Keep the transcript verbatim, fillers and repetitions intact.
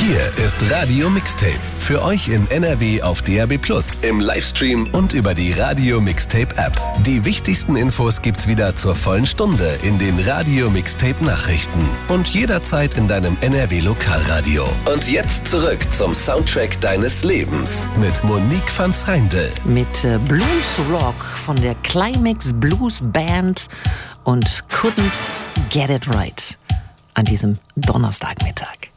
Hier ist Radio Mixtape. Für euch in N R W auf D A B plus, im Livestream und über die Radio Mixtape App. Die wichtigsten Infos gibt's wieder zur vollen Stunde in den Radio Mixtape Nachrichten und jederzeit in deinem N R W Lokalradio. Und jetzt zurück zum Soundtrack deines Lebens mit Monique van S'Reindl. Mit äh, Blues Rock von der Climax Blues Band und Couldn't Get It Right an diesem Donnerstagmittag.